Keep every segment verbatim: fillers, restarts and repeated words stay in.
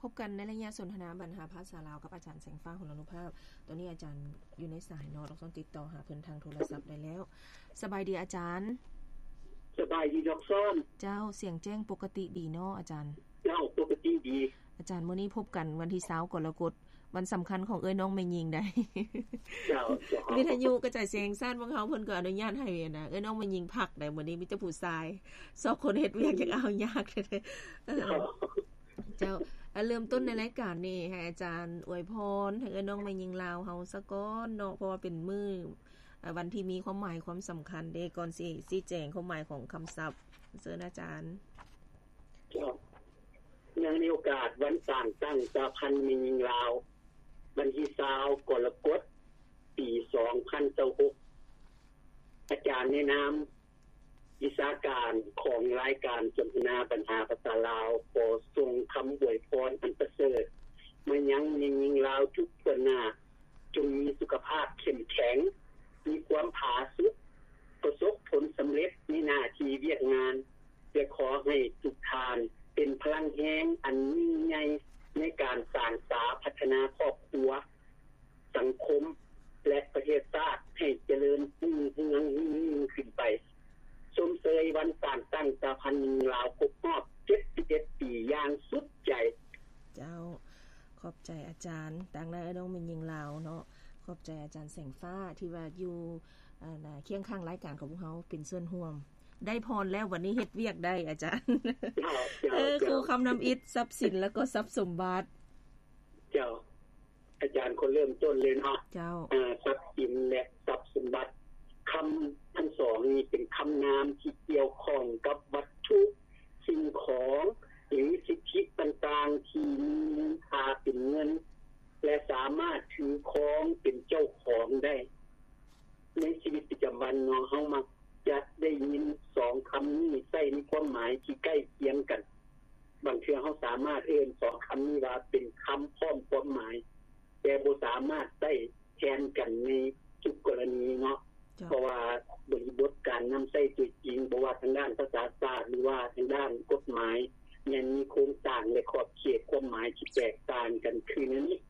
พบกันในระยะสนทนาบรรหาภาษาลาวกับอาจารย์แสงฟ้าหลานุภาพตอนนี้อาจารย์อยู่ในสายเนาะเราต้องติดต่อหาเพิ่นทางโทรศัพท์ได้แล้วสบายดีอาจารย์สบายดีดอกซ้อนเจ้าเสียงแจ้งปกติดีเนาะอาจารย์เจ้าปกติดีอาจารย์มื้อนี้พบกันวันที่ยี่สิบกรกฎาคมวันสำคัญของเอ้ยน้องแม่ยิงได้เจ้าวิทยุกระจายเสียงซ่านพวกเฮาเพิ่นก็อนุญาตให้นะเอ้ยน้องแม่ยิงพักได้มื้อนี้มีแต่ผู้ชายสองคนเฮ็ดเวียกอยากเอายากแท้ๆเออเจ้าเริ่มต้นในรายการนี่ให้อาจารย์อวยพรให้เอ้ยน้องแม่ยิงลาวเฮาซะก่อนเนาะเพราะว่าเป็นมื้อวันที่มีความหมายความสำคัญเด้ก่อนสิสิแจงความหมายของคำศัพท์เชิญอาจารย์ครับเนื่องในโอกาสวันสร้างตั้งสหพันธ์แม่ยิงลาววันที่ยี่สิบกรกฎาคมปีสองพันยี่สิบหกอาจารย์แนะนำวิชาการของรายการสนทนาปัญหาภาษาลาวขอส่งคำอวยพรอันประเสริฐมายังแม่ยิงลาวทุกคนหน้าจงมีสุขภาพเข้มแข็งมีความผาสุกประสบผลสำเร็จในหน้าที่เวียกงานและขอให้ทุกท่านเป็นพลังแห่งอันยิ่งใหญ่ในการสร้างสาพัฒนาครอบครัวสังคมและประเทศชาติให้เจริญรุ่งเรืองขึ้นไปชมเชยวันสร้างตั้งสหพันธ์ลาวครบรอบเจ็ดสิบเอ็ดปีอย่างสุดใจเจ้าขอบใจอาจารย์ต่างในน้องแม่ยิงลาวเนาะขอบใจอาจารย์แสงฟ้าที่ว่าอยู่อ่าเคียงข้างรายการของพวกเฮาเป็นส่วนร่วมได้พรแล้ววันนี้เฮ็ดเวียกได้อาจารย์เออครูคำนำอิฐทรัพย์สินแล้วก็ทรัพย์สมบัติเจ้าอาจารย์คนเริ่มต้นเลยเนาะเจ้าอ่าทรัพย์สินและทรัพย์สมบัติคำทั้งสองนี้เป็นคำนามที่เกี่ยวข้องกับวัตถุสิ่งของหรือสิทธิต่างๆที่มีมูลค่าเป็นเงินและสามารถถือครองเป็นเจ้าของได้ในชีวิตประจำวันเนาะเฮามักจะได้ยินสองคำนี้ใช้ในความหมายที่ใกล้เคียงกันบางเทื่อเฮาสามารถเอ่ยสองคำนี้ว่าเป็นคำพร้อมความหมายแต่บ่สามารถใช้แทนกันในทุกกรณีเนาะเพราะว่าบริบทการนำใช้ตัวจริงบ่ว่าทางด้านภาษาศาสตร์หรือว่าทางด้านกฎหมายยังมีโครงสร้างและขอบเขตความหมายที่แตกต่างกันคือนั้นนี้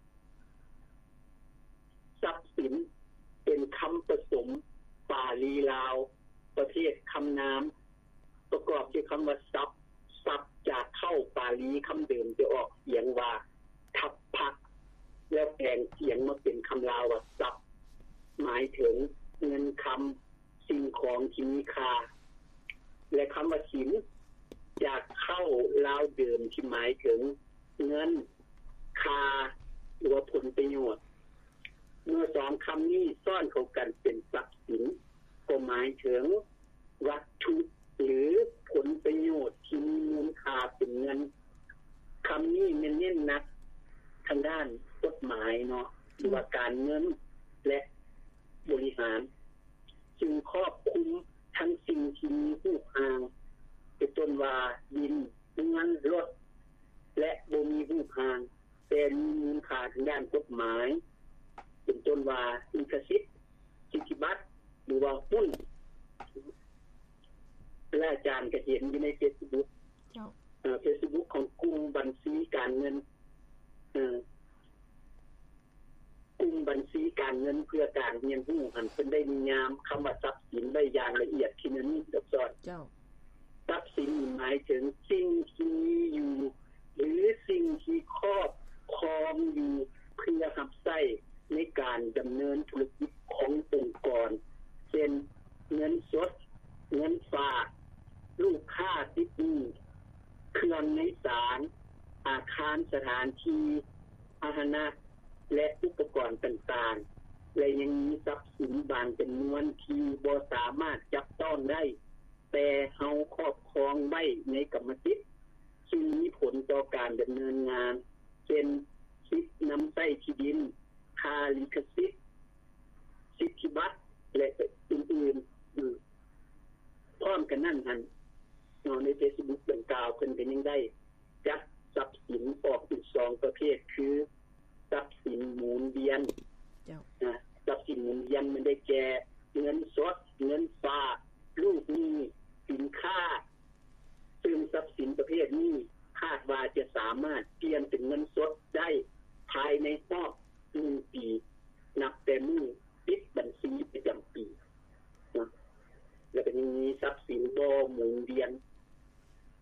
ทรัพย์สินเป็นคำผสมปาลีลาวประเภทคำนามประกอบด้วยคำว่าทรัพย์ทรัพย์จากเข้าปาลีคำเดิมจะออกเสียงว่าทัพพะแล้วแปลงเสียงมาเป็นคำลาวว่าทรัพย์หมายถึงเงินคำสิ่งของที่มีค่าและคำว่าสินจากเข้าลาวเดิมที่หมายถึงเงินค่าหรือว่าผลประโยชน์เมื่อสองคำนี้ซ่อนเข้ากันเป็นทรัพย์สินก็หมายถึงวัตถุหรือผลประโยชน์ที่มีมูลค่าเป็นเงินคำนี้เน้นๆนักทางด้านกฎหมายเนาะหรือว่าการเงินและบริหารจึงครอบคลุมทั้งสิ่งที่มีรูปร่างเป็นต้นว่าดินเงินรถและบ่มีรูปร่างแต่มีมูลค่าทางด้านกฎหมายเป็นต้นว่าลิขสิทธิ์สิทธิบัตรหรือว่าหุ้นและอาจารย์ก็เห็นอยู่ใน Facebook เจ้าเอ่อ Facebook ของกลุ่มบัญชีการเงินเอ่อกลุ่มบัญชีการเงินเพื่อการเรียนรู้หันเพิ่นได้นิยามคำว่าทรัพย์สินไว้อย่างละเอียดที่นั้นดอกจอดเจ้าทรัพย์สินหมายถึงสิ่งที่มีอยู่หรือสิ่งที่ครอบครองอยู่เพื่อรับใช้ในการดำเนินธุรกิจขององค์กรเช่นเงินสดเงินฝากลูกค้าติดหนี้เครื่องในศาลอาคารสถานที่พาหนะและอุปกรณ์ต่างๆและยังมีทรัพย์สินบางจำนวนที่บ่สามารถจับต้องได้แต่เฮาครอบครองไว้ในกรรมสิทธิ์ซึ่งมีผลต่อการดำเนินงานเช่นสิทธินำใช้ที่ดินค่าลิขสิทธิ์สิทธิบัตรและอื่นๆพร้อมกันนั่นหั่นใน Facebook ดังกล่าวเพิ่นก็ยังได้จัดทรัพย์สินออกเป็นสองประเภทคือทรัพย์สินหมุนเวียนเจ้านะทรัพย์สินหมุนเวียนมันได้แก่เงินสดเงินฝากลูกหนี้สินค้าซึ่งทรัพย์สินประเภทนี้คาดว่าจะสามารถเปลี่ยนแต่มื้อปิดบัญชีประจําปีนะแล้วก็มีทรัพย์สินบ่หมุนเวียน